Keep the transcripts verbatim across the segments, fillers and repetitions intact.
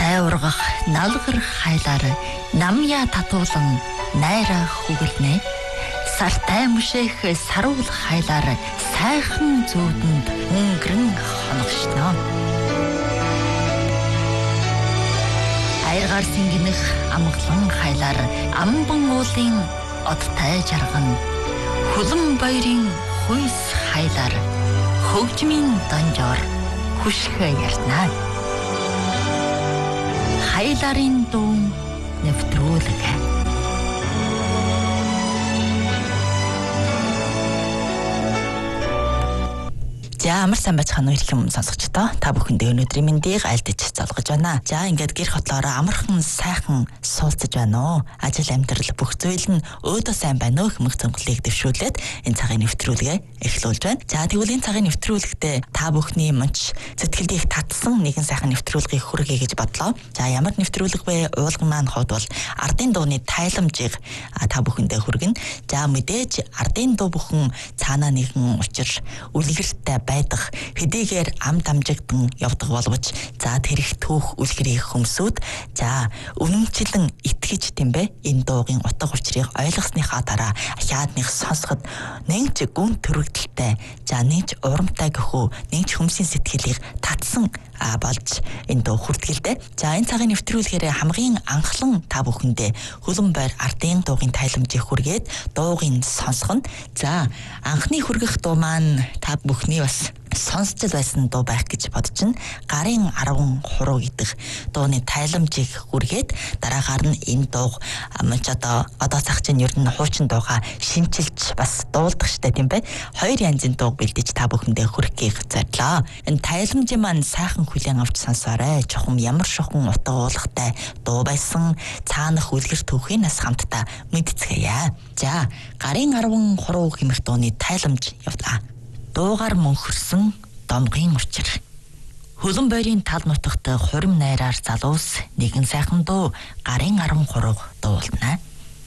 бай ургах налгар хайлаар намья татуулан найраа хүгэлнэ. Сартай мөшөх саруул хайлаар сайхан зүүдэнд өнгөрн хоногшно. Айргаар сингэнэх амглан хайлаар амбан уулын одтай жарган хулан баярын хүйс хайлаар хөгжмийн донжоор хүшгэ ярнаа. Хайларын дуу нэвтрүүлэг. За амар сайн байцгаана уу ирхэм сонсогчдоо. Та бүхэндээ өнөөдрийн мэндийг айлтж залгаж байна. За ингээд гэр хотлоороо амархан сайхан суулцаж байна уу. Ажил амьдрал бүх зүйл нь өөдөө сайн байна уу хэмэх зөвлөлийг дэвшүүлээд энэ цагийн нэвтрүүлгээ эхлүүлж байна. За тэгвэл энэ цагийн нэвтрүүлэгтээ та бүхний мөнч сэтгэлд их татсан нэгэн сайхан нэвтрүүлгийг хүргэе гэж бодлоо. За ямар нэвтрүүлэг вэ? Уулган маань хот бол ардын дууны тайламжийг та бүхэндээ хүргэнэ. За мэдээж ардын дуу бүхэн цаанаа нэгэн учир үлгэртэй байдаг хэдийгээр ам дамжигдан явдаг боловч за тэрх түүх үлгэрийн хүмсүүд за үнэмчлэн итгэж тэмбэ энэ дуугийн утга учирыг ойлгосныхаа дараа хяадных сонсоход нэгж гүн төрөгдөлтэй за нэгж урамтай гэхүү нэгж хүмсийн сэтгэлийг татсан болж энэ дуу хүртгэлтэй. За энэ цагийн нэвтрүүлгээр хамгийн анхлан та бүхэндээ хөлөн байр ардын дуугийн тайламжийг хүргээд дуугийн сонсгоно. За анхны хүргэх дуу маань та бүхний бас сонсч байсан дуу байх гэж бодож байна. Гарын арван хуруу гэдэг дууны тайламжийг хүргээд дараагаар нь энэ дуу амч одоо одоо цаг чинь ер нь хуучин дууга шинчилж бас дуулдаг штэ тийм бай. Хоёр янзын дуу бэлдэж та бүхэндээ хүргэхийг зорилоо. Энэ тайламжийн маань сайхан хүлээн авч сонсоорой. Чухам ямар шухан утга уулгатай дуу байсан цаанах үлгэр түүхийн нас хамтдаа мэдцгээе. За гарын арван хуруу хэмэх дууны тайламж явлаа. Дуугаар мөнхөрсөн домгийн учир. Хөлөн бойрын тал нутагт хурим найраар залуус нэгэн сайхан дуу гарын арван хуруу дуулна.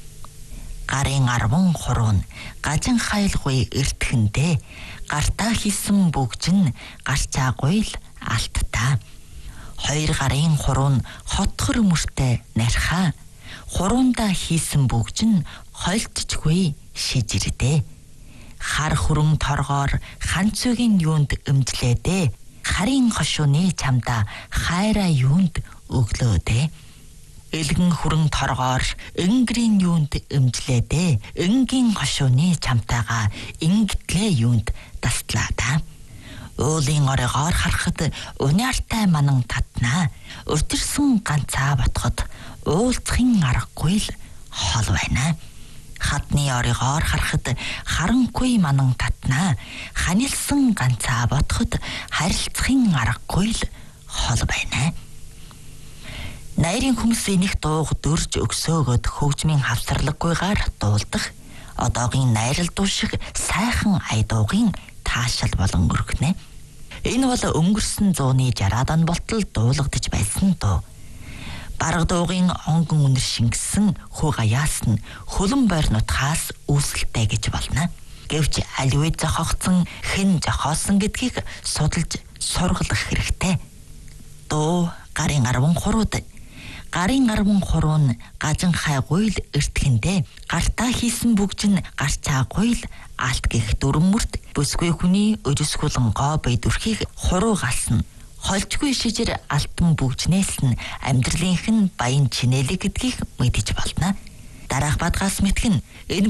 Гарын арван хуруу нь гажин хайлгүй эртхэндээ гартаа хийсэн бүгжин гарчаагүй л алттаа. Хоёр гарын хуруу нь хотхор мөртэй нархаа. Хуруунда хийсэн бүгжин хойлтчгүй шижирдээ. Хар хүрэн торгоор ханцугийн юунд өмжлээдээ. Харийн хошууны чамда хайраа юунд өглөөдээ. Элгэн хүрэн торгоор энгэрийн юунд өмжлээдээ. Энгийн хошууны чамтайгаа ингэтлээ юунд таслаадаа. Уулын оройгоор харахад униартай манан татнаа. Өтөрсөн ганцаа ботход уулзахын аргагүй л хол байна. Хатны оройгоор харахад харангүй манан татнаа. Ханилсан ганцаа ботход харилцахын аргагүй л хол байна. Найрын хүмүүс энийг дууг дөрж өгсөөгöd хөгжмийн хавсарлаггүйгээр дуулдаг. Одоогийн найрал дуу шиг сайхан ай дуугийн таашаал болон өргөнэ. Энэ бол өнгөрсөн зууны жараад он болтол дуулагдж байсан дуу. Бараг дуугийн онгон үнэр шингэсэн хөө гаяас нь хөлөн бойр нутгаас үүсэлтэй гэж болно. Гэвч аливид зохиогдсон хэн зохиосон гэдгийг судалж сургалах хэрэгтэй. Дуу гарын арван хурууд. Гарын арван хуруу нь гажин хайгүй л эртхэндээ гартаа хийсэн бүгжин гарчаагүй л алт гэх дүрэн мөрт бүсгүй хүний өрөсгөлн гоо бай дүрхийг хуруу галсан. Холжгүй шижир алтан бүгжнээс нь амьдралынх нь баян чинэлэг гэдгийг мэдэж болно. Дараах бадгаас мэтгэн энэ